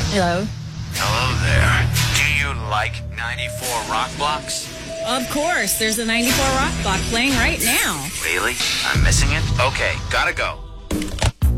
Hello? Hello there. Do you like 94 rock blocks? Of course, there's a 94 rock block playing right now. Really? I'm missing it? Okay, gotta go.